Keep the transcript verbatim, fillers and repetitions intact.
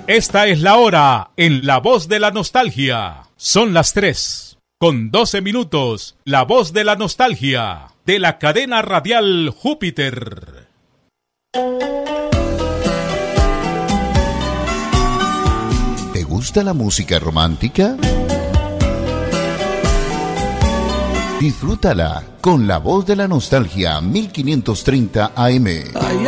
Esta es la hora en La Voz de la Nostalgia. Son las tres, con doce minutos. La Voz de la Nostalgia, de la cadena radial Júpiter. ¿Te gusta la música romántica? Disfrútala con La Voz de la Nostalgia, mil quinientos treinta A M.